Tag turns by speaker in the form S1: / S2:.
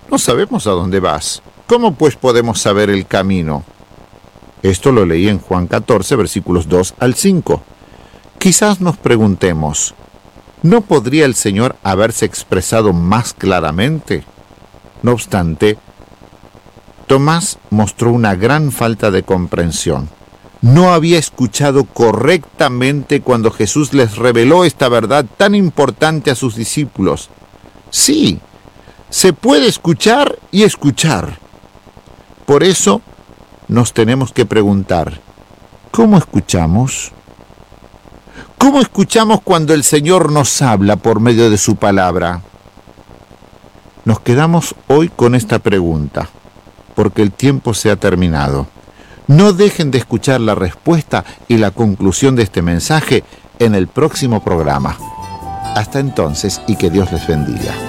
S1: No sabemos a dónde vas. ¿Cómo pues podemos saber el camino? Esto lo leí en Juan 14, versículos 2 al 5. Quizás nos preguntemos, ¿no podría el Señor haberse expresado más claramente? No obstante, Tomás mostró una gran falta de comprensión. No había escuchado correctamente cuando Jesús les reveló esta verdad tan importante a sus discípulos. Sí, se puede escuchar y escuchar. Por eso nos tenemos que preguntar, ¿cómo escuchamos? ¿Cómo escuchamos cuando el Señor nos habla por medio de su palabra? Nos quedamos hoy con esta pregunta, porque el tiempo se ha terminado. No dejen de escuchar la respuesta y la conclusión de este mensaje en el próximo programa. Hasta entonces y que Dios les bendiga.